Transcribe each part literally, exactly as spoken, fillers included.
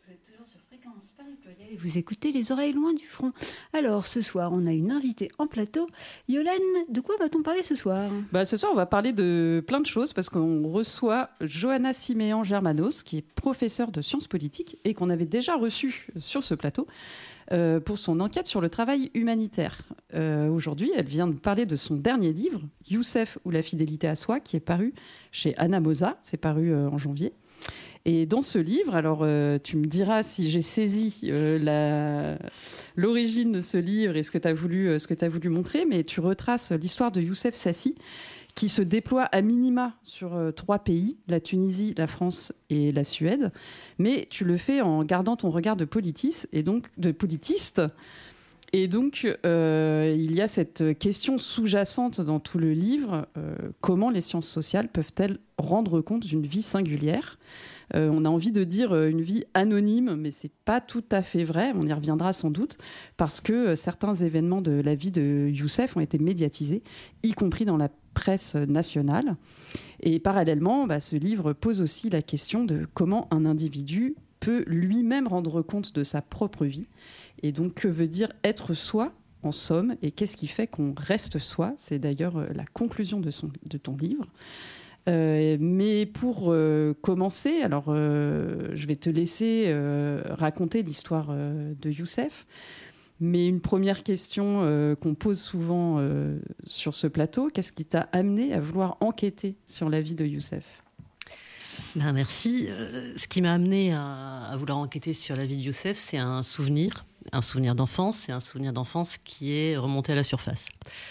Vous êtes toujours sur Fréquence Paris Pluriel et vous écoutez Les Oreilles Loin du Front. Alors, ce soir, on a une invitée en plateau. Yolène, de quoi va-t-on parler ce soir ? Bah, ce soir, on va parler de plein de choses parce qu'on reçoit Johanna Siméan Germanos, qui est professeure de sciences politiques et qu'on avait déjà reçue sur ce plateau euh, pour son enquête sur le travail humanitaire. Euh, aujourd'hui, elle vient de parler de son dernier livre, Youssef ou la fidélité à soi, qui est paru chez Anna Mosa. C'est paru euh, en janvier. Et dans ce livre, alors euh, tu me diras si j'ai saisi euh, la, l'origine de ce livre et ce que tu as voulu, euh, ce que tu as voulu montrer, mais tu retraces l'histoire de Youssef Sassi, qui se déploie à minima sur euh, trois pays, la Tunisie, la France et la Suède. Mais tu le fais en gardant ton regard de politiste, et donc de politiste. Et donc, euh, il y a cette question sous-jacente dans tout le livre, euh, comment les sciences sociales peuvent-elles rendre compte d'une vie singulière ? Euh, on a envie de dire euh, une vie anonyme, mais c'est pas tout à fait vrai, on y reviendra sans doute, parce que euh, certains événements de la vie de Youssef ont été médiatisés, y compris dans la presse nationale. Et parallèlement, bah, ce livre pose aussi la question de comment un individu peut lui-même rendre compte de sa propre vie. Et donc, que veut dire être soi, en somme, et qu'est-ce qui fait qu'on reste soi ? C'est d'ailleurs euh, la conclusion de, son, de ton livre. Euh, mais pour euh, commencer, alors euh, je vais te laisser euh, raconter l'histoire euh, de Youssef. Mais une première question euh, qu'on pose souvent euh, sur ce plateau, qu'est-ce qui t'a amené à vouloir enquêter sur la vie de Youssef ? Ben merci. Euh, ce qui m'a amené à, à vouloir enquêter sur la vie de Youssef, c'est un souvenir, un souvenir d'enfance. C'est un souvenir d'enfance qui est remonté à la surface.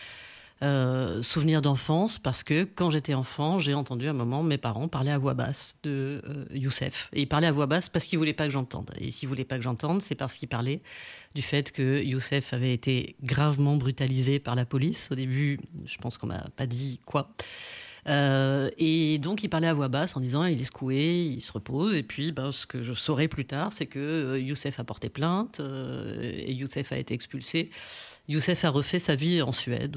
Euh, souvenir d'enfance parce que quand j'étais enfant, j'ai entendu à un moment mes parents parler à voix basse de euh, Youssef. Et ils parlaient à voix basse parce qu'ils ne voulaient pas que j'entende. Et s'ils ne voulaient pas que j'entende, c'est parce qu'ils parlaient du fait que Youssef avait été gravement brutalisé par la police. Au début, je pense qu'on ne m'a pas dit quoi. Euh, et donc il parlait à voix basse en disant il est secoué, il se repose. Et puis ben, ce que je saurai plus tard, c'est que euh, Youssef a porté plainte euh, et Youssef a été expulsé. Youssef a refait sa vie en Suède.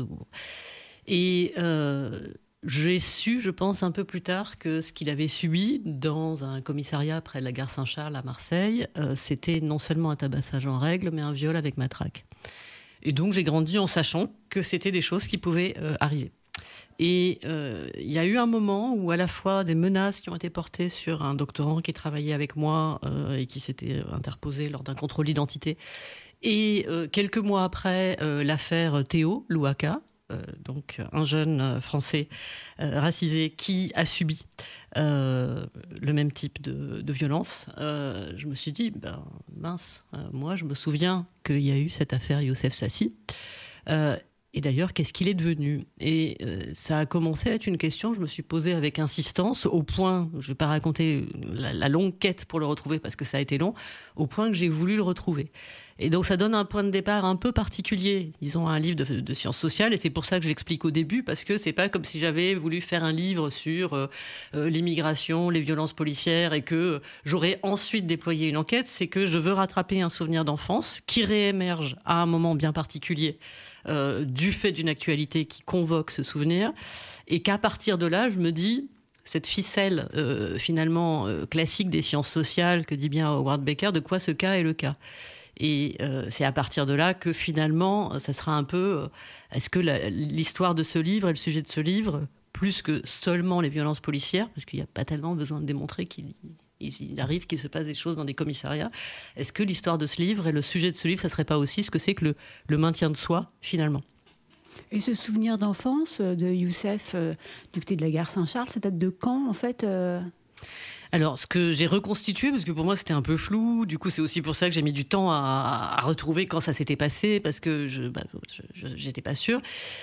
Et euh, j'ai su, je pense, un peu plus tard que ce qu'il avait subi dans un commissariat près de la gare Saint-Charles à Marseille, euh, c'était non seulement un tabassage en règle, mais un viol avec matraque. Et donc j'ai grandi en sachant que c'était des choses qui pouvaient euh, arriver. Et il euh, y a eu un moment où à la fois des menaces qui ont été portées sur un doctorant qui travaillait avec moi euh, et qui s'était interposé lors d'un contrôle d'identité. Et euh, quelques mois après, euh, l'affaire Théo Louaka, euh, donc un jeune euh, Français euh, racisé qui a subi euh, le même type de, de violence, euh, je me suis dit, ben, mince, euh, moi je me souviens qu'il y a eu cette affaire Youssef Sassi. Euh, Et d'ailleurs, qu'est-ce qu'il est devenu ? Et euh, ça a commencé à être une question que je me suis posée avec insistance, au point, je ne vais pas raconter la, la longue quête pour le retrouver parce que ça a été long, au point que j'ai voulu le retrouver. Et donc ça donne un point de départ un peu particulier, disons un livre de, de sciences sociales, et c'est pour ça que je l'explique au début, parce que c'est pas comme si j'avais voulu faire un livre sur euh, euh, l'immigration, les violences policières, et que j'aurais ensuite déployé une enquête. C'est que je veux rattraper un souvenir d'enfance qui réémerge à un moment bien particulier euh, du fait d'une actualité qui convoque ce souvenir, et qu'à partir de là, je me dis... cette ficelle euh, finalement euh, classique des sciences sociales que dit bien Howard Baker, de quoi ce cas est le cas. Et euh, c'est à partir de là que finalement, ça sera un peu... Euh, est-ce que la, l'histoire de ce livre et le sujet de ce livre, plus que seulement les violences policières, parce qu'il n'y a pas tellement besoin de démontrer qu'il il arrive qu'il se passe des choses dans des commissariats, est-ce que l'histoire de ce livre et le sujet de ce livre, ça ne serait pas aussi ce que c'est que le, le maintien de soi, finalement ? Et ce souvenir d'enfance de Youssef euh, du côté de la gare Saint-Charles, ça date de quand, en fait euh... Alors, ce que j'ai reconstitué, parce que pour moi, c'était un peu flou, du coup, c'est aussi pour ça que j'ai mis du temps à, à retrouver quand ça s'était passé, parce que je bah, je, j'étais pas sûre.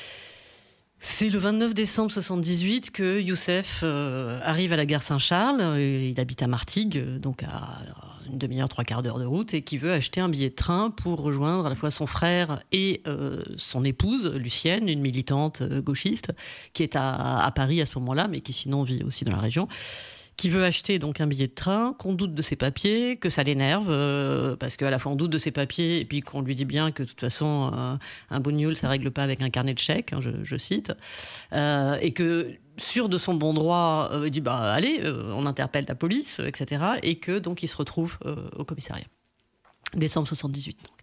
C'est le vingt-neuf décembre soixante-dix-huit que Youssef euh, arrive à la gare Saint-Charles. Il habite à Martigues, donc à une demi-heure, trois quarts d'heure de route, et qui veut acheter un billet de train pour rejoindre à la fois son frère et euh, son épouse, Lucienne, une militante euh, gauchiste, qui est à, à Paris à ce moment-là, mais qui sinon vit aussi dans la région, qui veut acheter donc un billet de train, qu'on doute de ses papiers, que ça l'énerve, euh, parce qu'à la fois on doute de ses papiers, et puis qu'on lui dit bien que de toute façon, euh, un bougnoul, ça ne règle pas avec un carnet de chèques, hein, je, je cite, euh, et que sûr de son bon droit, euh, dit bah allez, euh, on interpelle la police, euh, et cetera. Et que donc il se retrouve euh, au commissariat. Décembre soixante-dix-huit. Donc.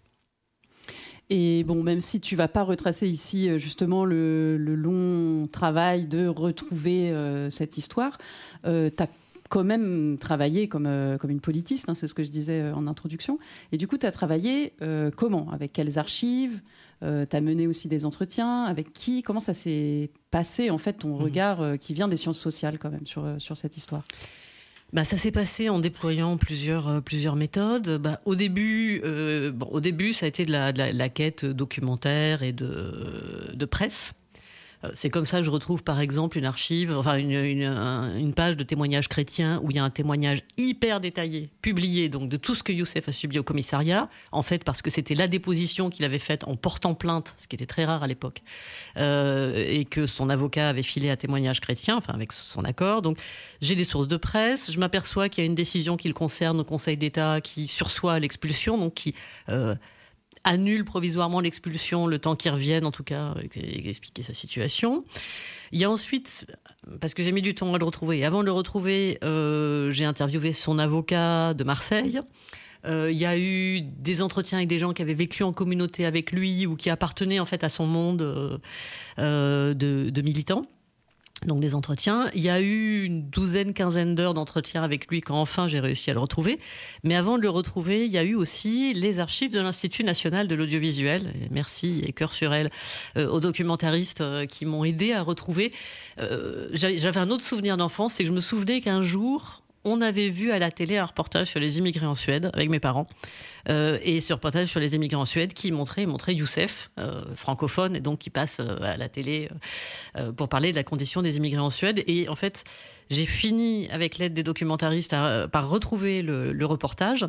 Et bon, même si tu vas pas retracer ici justement le, le long travail de retrouver euh, cette histoire, euh, tu as quand même travaillé comme, euh, comme une politiste, hein, c'est ce que je disais en introduction. Et du coup, tu as travaillé euh, comment ? Avec quelles archives ? euh, Tu as mené aussi des entretiens ? Avec qui ? Comment ça s'est passé, en fait, ton mmh. regard euh, qui vient des sciences sociales quand même sur, sur cette histoire ? Bah, ça s'est passé en déployant plusieurs, euh, plusieurs méthodes. Bah, au, début, euh, bon, au début, ça a été de la, de la, de la quête documentaire et de, de presse. C'est comme ça que je retrouve par exemple une archive, enfin une, une, une page de témoignages chrétiens où il y a un témoignage hyper détaillé, publié donc de tout ce que Youssef a subi au commissariat, en fait parce que c'était la déposition qu'il avait faite en portant plainte, ce qui était très rare à l'époque, euh, et que son avocat avait filé à témoignage chrétien, enfin avec son accord. Donc j'ai des sources de presse, je m'aperçois qu'il y a une décision qui le concerne au Conseil d'État qui sursoit l'expulsion, donc qui... Euh, annule provisoirement l'expulsion, le temps qu'il revienne, en tout cas, et expliquer sa situation. Il y a ensuite, parce que j'ai mis du temps à le retrouver, et avant de le retrouver, euh, j'ai interviewé son avocat de Marseille. Euh, il y a eu des entretiens avec des gens qui avaient vécu en communauté avec lui ou qui appartenaient en fait à son monde euh, euh, de, de militants. Donc des entretiens. Il y a eu une douzaine, quinzaine d'heures d'entretien avec lui quand enfin j'ai réussi à le retrouver. Mais avant de le retrouver, il y a eu aussi les archives de l'Institut national de l'audiovisuel. Et merci et cœur sur elle euh, aux documentaristes euh, qui m'ont aidé à retrouver. Euh, j'avais un autre souvenir d'enfance, c'est que je me souvenais qu'un jour, on avait vu à la télé un reportage sur les immigrés en Suède avec mes parents. Euh, et ce reportage sur les immigrés en Suède qui montrait, montrait Youssef, euh, francophone, et donc qui passe euh, à la télé euh, pour parler de la condition des immigrés en Suède. Et en fait, j'ai fini, avec l'aide des documentaristes, à, par retrouver le, le reportage,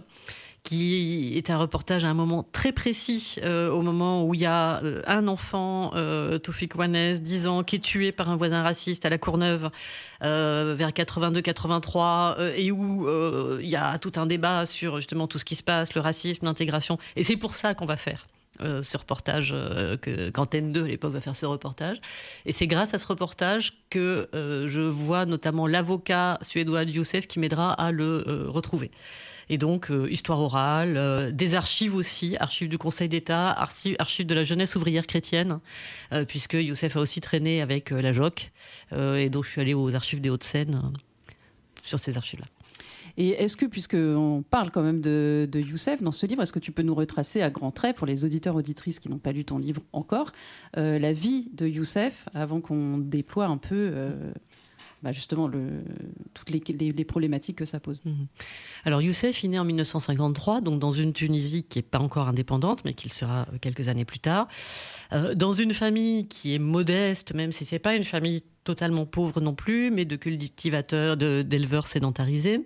qui est un reportage à un moment très précis, euh, au moment où il y a euh, un enfant, euh, Taufik Wanez, dix ans, qui est tué par un voisin raciste à la Courneuve, euh, vers quatre-vingt-deux quatre-vingt-trois, euh, et où euh, il y a tout un débat sur justement tout ce qui se passe, le racisme, l'intégration. Et c'est pour ça qu'on va faire euh, ce reportage, euh, que, qu'Antenne deux à l'époque va faire ce reportage. Et c'est grâce à ce reportage que euh, je vois notamment l'avocat suédois de Youssef qui m'aidera à le euh, retrouver. Et donc, euh, histoire orale, euh, des archives aussi, archives du Conseil d'État, archives, archives de la jeunesse ouvrière chrétienne, euh, puisque Youssef a aussi traîné avec euh, la J O C. Euh, et donc, je suis allée aux archives des Hauts-de-Seine euh, sur ces archives-là. Et est-ce que, puisqu'on parle quand même de, de Youssef dans ce livre, est-ce que tu peux nous retracer à grands traits, pour les auditeurs auditrices qui n'ont pas lu ton livre encore, euh, la vie de Youssef avant qu'on déploie un peu... Euh Bah justement, le, toutes les, les, les problématiques que ça pose. Mmh. Alors, Youssef est né en dix-neuf cent cinquante-trois, donc dans une Tunisie qui n'est pas encore indépendante, mais qui le sera quelques années plus tard, euh, dans une famille qui est modeste, même si ce n'est pas une famille totalement pauvre non plus, mais de cultivateurs, de, d'éleveurs sédentarisés.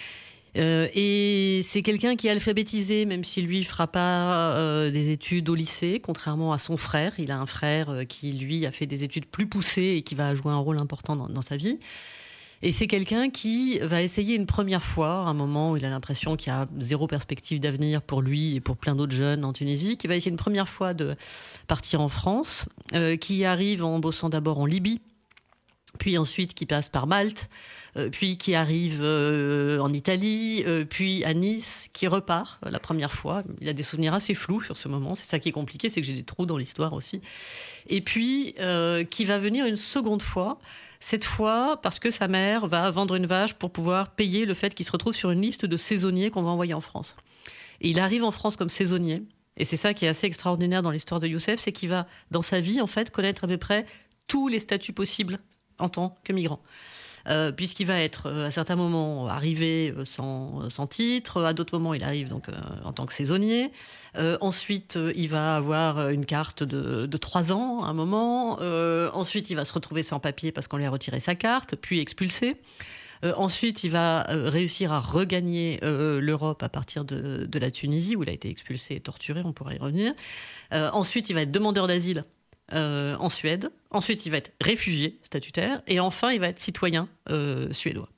Euh, et c'est quelqu'un qui est alphabétisé, même si lui ne fera pas euh, des études au lycée, contrairement à son frère. Il a un frère euh, qui, lui, a fait des études plus poussées et qui va jouer un rôle important dans, dans sa vie. Et c'est quelqu'un qui va essayer une première fois, à un moment où il a l'impression qu'il y a zéro perspective d'avenir pour lui et pour plein d'autres jeunes en Tunisie, qui va essayer une première fois de partir en France, euh, qui arrive en bossant d'abord en Libye, puis ensuite qui passe par Malte, euh, puis qui arrive euh, en Italie, euh, puis à Nice, qui repart euh, la première fois. Il a des souvenirs assez flous sur ce moment. C'est ça qui est compliqué, c'est que j'ai des trous dans l'histoire aussi. Et puis, euh, qui va venir une seconde fois, cette fois parce que sa mère va vendre une vache pour pouvoir payer le fait qu'il se retrouve sur une liste de saisonniers qu'on va envoyer en France. Et il arrive en France comme saisonnier. Et c'est ça qui est assez extraordinaire dans l'histoire de Youssef, c'est qu'il va, dans sa vie, en fait, connaître à peu près tous les statuts possibles en tant que migrant. Euh, puisqu'il va être euh, à certains moments arrivé euh, sans, sans titre, à d'autres moments il arrive donc, euh, en tant que saisonnier. Euh, ensuite, euh, il va avoir une carte de, de trois ans à un moment. Euh, ensuite, il va se retrouver sans papier parce qu'on lui a retiré sa carte, puis expulsé. Euh, ensuite, il va euh, réussir à regagner euh, l'Europe à partir de, de la Tunisie, où il a été expulsé et torturé, on pourra y revenir. Euh, ensuite, il va être demandeur d'asile Euh, en Suède. Ensuite, il va être réfugié statutaire. Et enfin, il va être citoyen euh, suédois.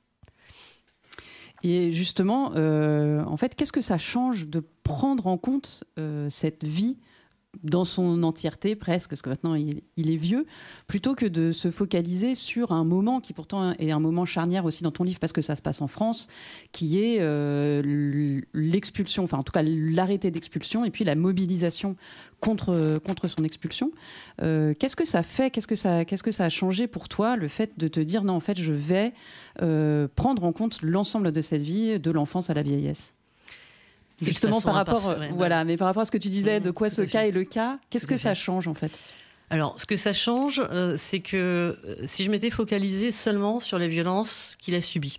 Et justement, euh, en fait, qu'est-ce que ça change de prendre en compte euh, cette vie dans son entièreté presque, parce que maintenant il, il est vieux, plutôt que de se focaliser sur un moment qui pourtant est un moment charnière aussi dans ton livre, parce que ça se passe en France, qui est euh, l'expulsion, enfin en tout cas l'arrêté d'expulsion et puis la mobilisation contre, contre son expulsion. Euh, qu'est-ce que ça fait, qu'est-ce que ça, qu'est-ce que ça a changé pour toi, le fait de te dire non, en fait je vais euh, prendre en compte l'ensemble de cette vie, de l'enfance à la vieillesse? Justement par rapport, ouais, voilà, ouais. mais par rapport à ce que tu disais, mmh, de quoi ce cas est le cas, qu'est-ce que ça change en fait? Alors, ce que ça change, euh, c'est que euh, si je m'étais focalisée seulement sur les violences qu'il a subies,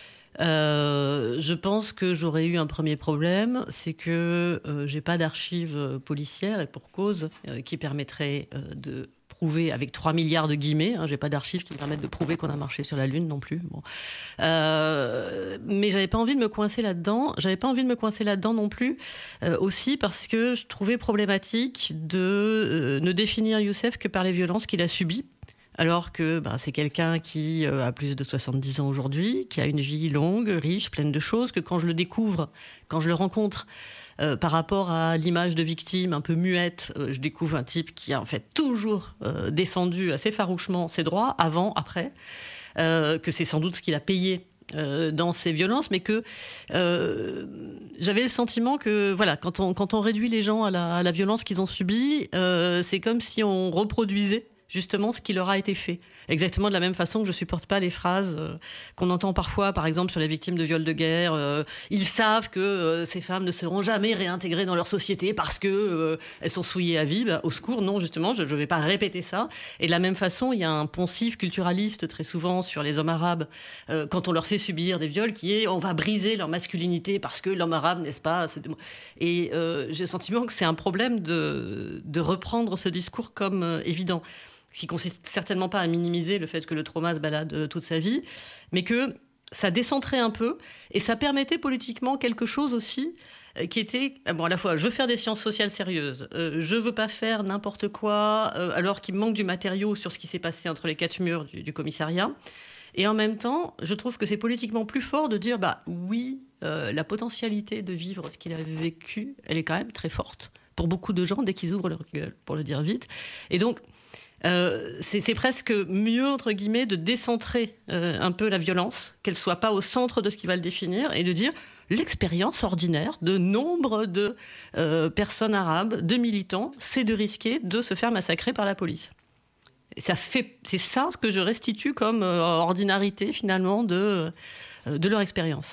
euh, je pense que j'aurais eu un premier problème, c'est que euh, j'ai pas d'archives policières, et pour cause, euh, qui permettraient euh, de prouver avec trois milliards de guillemets, hein, j'ai pas d'archives qui me permettent de prouver qu'on a marché sur la Lune non plus. Bon. Euh, mais j'avais pas envie de me coincer là-dedans. J'avais pas envie de me coincer là-dedans non plus, euh, aussi parce que je trouvais problématique de euh, ne définir Youssef que par les violences qu'il a subies. Alors que bah, c'est quelqu'un qui euh, a plus de soixante-dix ans aujourd'hui, qui a une vie longue, riche, pleine de choses, que quand je le découvre, quand je le rencontre, euh, par rapport à l'image de victime un peu muette, euh, je découvre un type qui a en fait toujours euh, défendu assez farouchement ses droits, avant, après, euh, que c'est sans doute ce qu'il a payé euh, dans ses violences, mais que euh, j'avais le sentiment que voilà, quand on, quand on réduit les gens à la, à la violence qu'ils ont subie, euh, c'est comme si on reproduisait justement ce qui leur a été fait. Exactement de la même façon que je supporte pas les phrases euh, qu'on entend parfois, par exemple, sur les victimes de viols de guerre. Euh, ils savent que euh, ces femmes ne seront jamais réintégrées dans leur société parce que euh, elles sont souillées à vie. Bah, au secours, non, justement, je ne vais pas répéter ça. Et de la même façon, il y a un poncif culturaliste très souvent sur les hommes arabes euh, quand on leur fait subir des viols qui est on va briser leur masculinité parce que l'homme arabe, n'est-ce pas? Et euh, j'ai le sentiment que c'est un problème de, de reprendre ce discours comme euh, évident. Ce qui ne consiste certainement pas à minimiser le fait que le trauma se balade toute sa vie, mais que ça décentrait un peu et ça permettait politiquement quelque chose aussi euh, qui était, bon, à la fois, je veux faire des sciences sociales sérieuses, euh, je ne veux pas faire n'importe quoi euh, alors qu'il me manque du matériau sur ce qui s'est passé entre les quatre murs du, du commissariat. Et en même temps, je trouve que c'est politiquement plus fort de dire, bah oui, euh, la potentialité de vivre ce qu'il avait vécu, elle est quand même très forte pour beaucoup de gens dès qu'ils ouvrent leur gueule, pour le dire vite. Et donc, Euh, c'est, c'est presque mieux, entre guillemets, de décentrer euh, un peu la violence, qu'elle soit pas au centre de ce qui va le définir, et de dire l'expérience ordinaire de nombre de euh, personnes arabes, de militants, c'est de risquer de se faire massacrer par la police. Et ça fait, c'est ça ce que je restitue comme euh, ordinarité, finalement, de, euh, de leur expérience.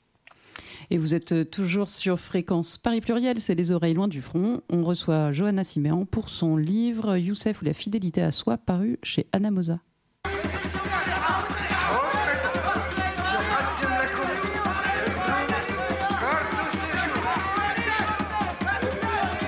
Et vous êtes toujours sur Fréquence Paris Pluriel, c'est les oreilles loin du front. On reçoit Johanna Siméan pour son livre « Youssef ou la fidélité à soi » paru chez Anamosa.